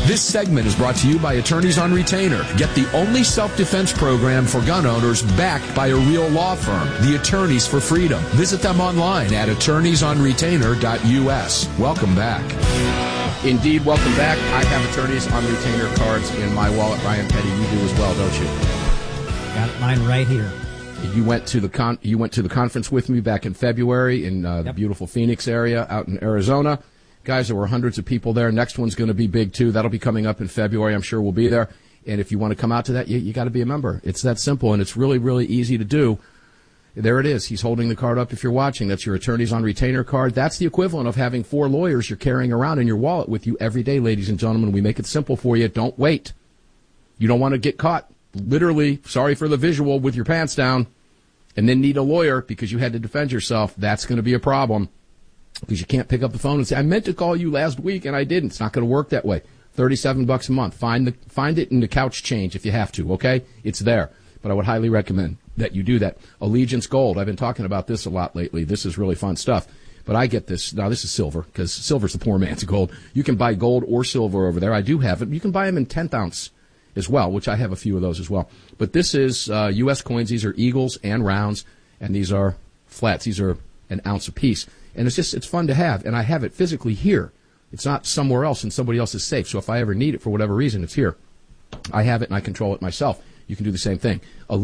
This segment is brought to you by Attorneys on Retainer. Get the only self-defense program for gun owners backed by a real law firm, the Attorneys for Freedom. Visit them online at attorneysonretainer.us. Welcome back. Indeed, welcome back. I have Attorneys on Retainer cards in my wallet. Ryan Petty, you do as well, don't you? Got mine right here. You went to the conference with me back in February in the beautiful Phoenix area out in Arizona. Guys, there were hundreds of people there. Next one's going to be big, too. That'll be coming up in February. I'm sure we'll be there. And if you want to come out to that, you got to be a member. It's that simple, and it's really, really easy to do. There it is. He's holding the card up if you're watching. That's your Attorneys on Retainer card. That's the equivalent of having 4 lawyers you're carrying around in your wallet with you every day, ladies and gentlemen. We make it simple for you. Don't wait. You don't want to get caught, literally, sorry for the visual, with your pants down, and then need a lawyer because you had to defend yourself. That's going to be a problem. Because you can't pick up the phone and say, I meant to call you last week and I didn't. It's not going to work that way. $37 a month. Find it in the couch change if you have to, okay? It's there. But I would highly recommend that you do that. Allegiance Gold. I've been talking about this a lot lately. This is really fun stuff. But I get this. Now, this is silver because silver's the poor man's gold. You can buy gold or silver over there. I do have it. You can buy them in 10th ounce as well, which I have a few of those as well. But this is U.S. coins. These are eagles and rounds, and these are flats. These are an ounce apiece. And it's fun to have, and I have it physically here. It's not somewhere else in somebody else's safe, so if I ever need it for whatever reason, it's here. I have it, and I control it myself. You can do the same thing.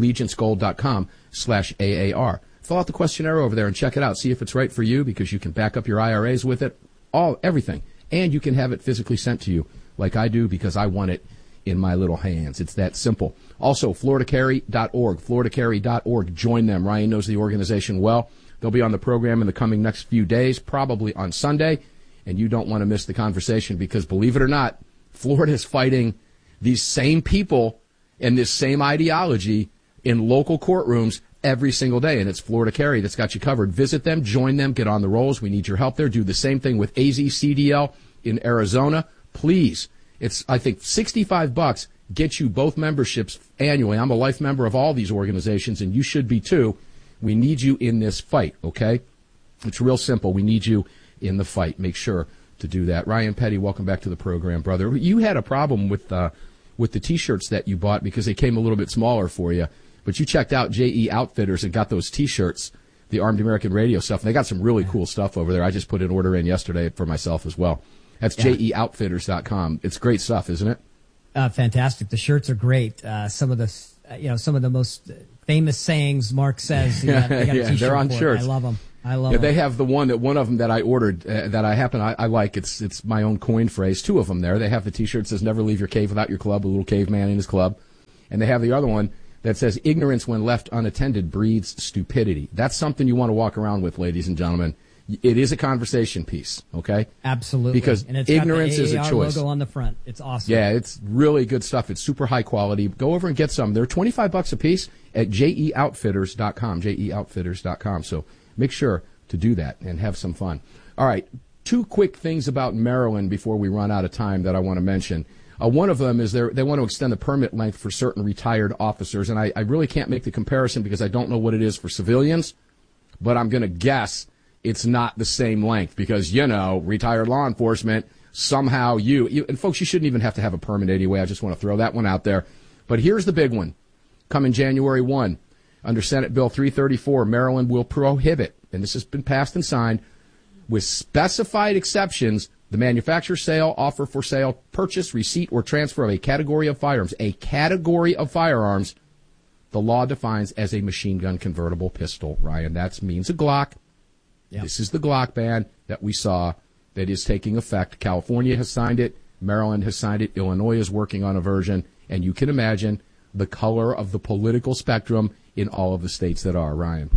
AllegianceGold.com/AAR. Fill out the questionnaire over there and check it out. See if it's right for you, because you can back up your IRAs with it, everything. And you can have it physically sent to you, like I do, because I want it in my little hands. It's that simple. Also, FloridaCarry.org. FloridaCarry.org. Join them. Ryan knows the organization well. They'll be on the program in the coming next few days, probably on Sunday, and you don't want to miss the conversation because, believe it or not, Florida is fighting these same people and this same ideology in local courtrooms every single day, and it's Florida Carry that's got you covered. Visit them, join them, get on the rolls. We need your help there. Do the same thing with AZCDL in Arizona. Please, it's, I think, $65 gets you both memberships annually. I'm a life member of all these organizations, and you should be too. We need you in this fight, okay? It's real simple. We need you in the fight. Make sure to do that. Ryan Petty, welcome back to the program, brother. You had a problem with the T-shirts that you bought because they came a little bit smaller for you, but you checked out JE Outfitters and got those T-shirts, the Armed American Radio stuff, and they got some really cool stuff over there. I just put an order in yesterday for myself as well. That's JEOutfitters.com. It's great stuff, isn't it? Fantastic. The shirts are great. Some of the most famous sayings Mark says. They got a T-shirt they're on shirts. I love them. Them. They have one of them that I ordered that I like. It's my own coin phrase. 2 of them there. They have the T-shirt that says "Never leave your cave without your club." A little caveman in his club, and they have the other one that says "Ignorance when left unattended breeds stupidity." That's something you want to walk around with, ladies and gentlemen. It is a conversation piece, okay? Absolutely. Because and it's ignorance got the is a AAR choice. Logo on the front. It's awesome. Yeah, it's really good stuff. It's super high quality. Go over and get some. They're $25 a piece at JEOutfitters.com. JEOutfitters.com. So make sure to do that and have some fun. All right, 2 quick things about Maryland before we run out of time that I want to mention. One of them is they want to extend the permit length for certain retired officers, and I really can't make the comparison because I don't know what it is for civilians, but I'm going to guess it's not the same length because, retired law enforcement, somehow and folks, you shouldn't even have to have a permit anyway. I just want to throw that one out there. But here's the big one. Coming January 1, under Senate Bill 334, Maryland will prohibit, and this has been passed and signed, with specified exceptions, the manufacture, sale, offer for sale, purchase, receipt, or transfer of a category of firearms. A category of firearms the law defines as a machine gun convertible pistol, Ryan. That means a Glock. Yep. This is the Glock ban that we saw that is taking effect. California has signed it. Maryland has signed it. Illinois is working on a version. And you can imagine the color of the political spectrum in all of the states that are, Ryan.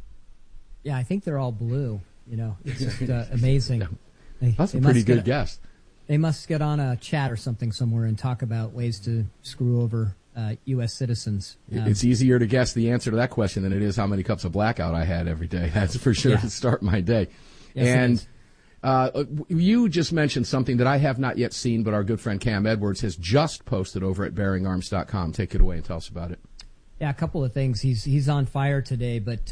Yeah, I think they're all blue. It's just amazing. That's a pretty good guess. They must get on a chat or something somewhere and talk about ways to screw over U.S. citizens. It's easier to guess the answer to that question than it is how many cups of blackout I had every day. That's for sure to start my day. Yes, and you just mentioned something that I have not yet seen, but our good friend Cam Edwards has just posted over at bearingarms.com. Take it away and tell us about it. Yeah, a couple of things. He's on fire today, but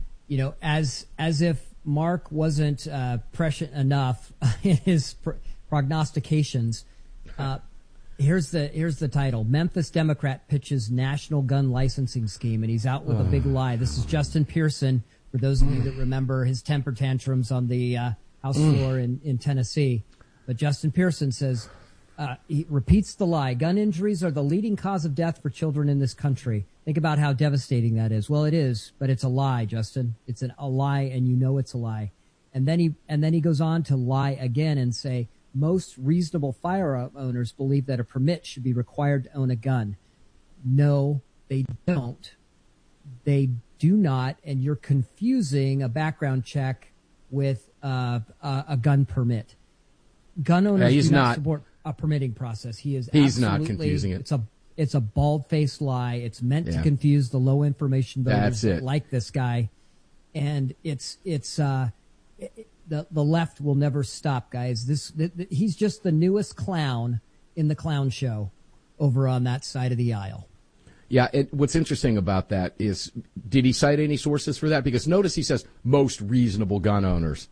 as if Mark wasn't prescient enough in his prognostications, Here's the title. Memphis Democrat pitches national gun licensing scheme, and he's out with a big lie. This is Justin Pearson, for those of you that remember his temper tantrums on the House floor in Tennessee. But Justin Pearson says, he repeats the lie. Gun injuries are the leading cause of death for children in this country. Think about how devastating that is. Well, it is, but it's a lie, Justin. It's a lie, and you know it's a lie. And then he goes on to lie again and say, most reasonable firearm owners believe that a permit should be required to own a gun. No, they don't. They do not, and you're confusing a background check with a gun permit. Gun owners do not support a permitting process. He's not confusing it. It's a bald-faced lie. It's meant to confuse the low-information voters that like this guy, and the left will never stop, guys. He's just the newest clown in the clown show over on that side of the aisle. Yeah, what's interesting about that is, did he cite any sources for that? Because notice he says most reasonable gun owners.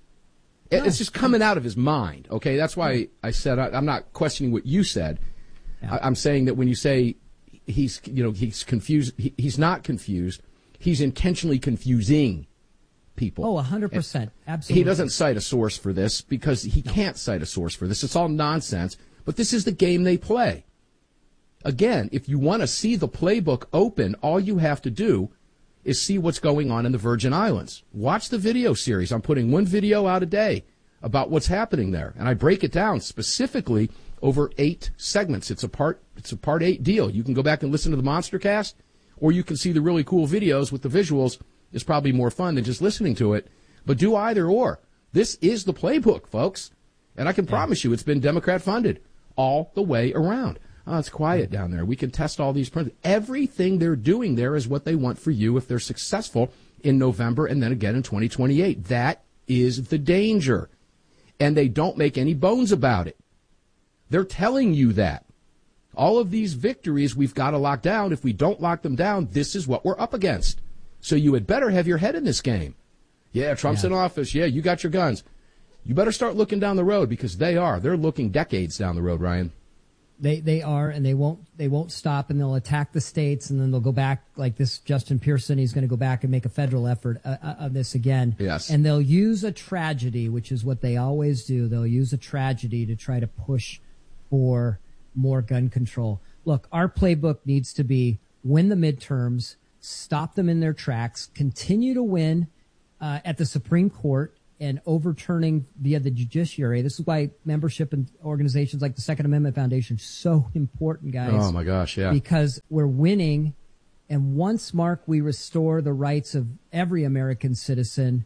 No. It's just coming out of his mind, okay? That's why I said I'm not questioning what you said. Yeah. I'm saying that when you say he's confused, he's not confused. He's intentionally confusing people. Oh, 100%. Absolutely. He doesn't cite a source for this because he can't cite a source for this. It's all nonsense. But this is the game they play. Again, if you want to see the playbook open, all you have to do is see what's going on in the Virgin Islands. Watch the video series. I'm putting one video out a day about what's happening there. And I break it down specifically over 8 segments. It's a part 8 deal. You can go back and listen to the Monster Cast, or you can see the really cool videos with the visuals. It's probably more fun than just listening to it. But do either or. This is the playbook, folks. And I can promise you it's been Democrat funded all the way around. Oh, it's quiet down there. We can test all these principles. Everything they're doing there is what they want for you if they're successful in November and then again in 2028. That is the danger. And they don't make any bones about it. They're telling you that. All of these victories we've got to lock down. If we don't lock them down, this is what we're up against. So you had better have your head in this game. Yeah, Trump's in office. Yeah, you got your guns. You better start looking down the road because they are. They're looking decades down the road, Ryan. They are, and they won't stop, and they'll attack the states, and then they'll go back like this. Justin Pearson, he's going to go back and make a federal effort on this again. Yes, and they'll use a tragedy, which is what they always do. They'll use a tragedy to try to push for more gun control. Look, our playbook needs to be win the midterms, stop them in their tracks, continue to win at the Supreme Court, and overturning via the judiciary. This is why membership in organizations like the Second Amendment Foundation is so important, guys. Oh, my gosh, yeah. Because we're winning, and once, Mark, we restore the rights of every American citizen,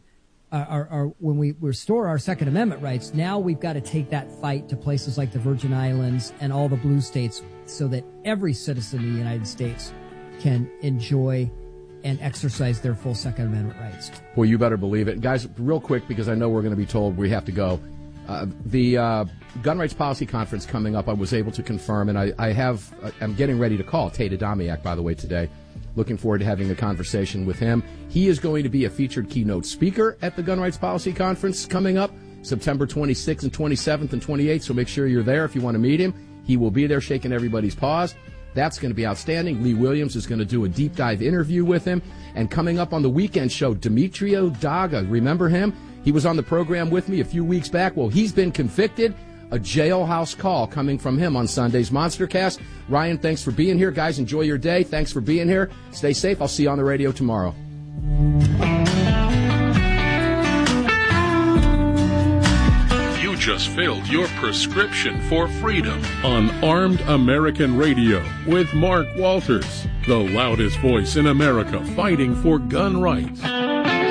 when we restore our Second Amendment rights, now we've got to take that fight to places like the Virgin Islands and all the blue states so that every citizen in the United States can enjoy and exercise their full Second Amendment rights. Well, you better believe it. Guys, real quick, because I know we're going to be told we have to go. The Gun Rights Policy Conference coming up, I was able to confirm, and I'm getting ready to call Tate Adamiak, by the way, today. Looking forward to having a conversation with him. He is going to be a featured keynote speaker at the Gun Rights Policy Conference coming up September 26th and 27th and 28th, so make sure you're there if you want to meet him. He will be there shaking everybody's paws. That's going to be outstanding. Lee Williams is going to do a deep dive interview with him. And coming up on the weekend show, Demetrio Daga. Remember him? He was on the program with me a few weeks back. Well, he's been convicted. A jailhouse call coming from him on Sunday's Monstercast. Ryan, thanks for being here. Guys, enjoy your day. Thanks for being here. Stay safe. I'll see you on the radio tomorrow. Just filled your prescription for freedom on Armed American Radio with Mark Walters, the loudest voice in America fighting for gun rights.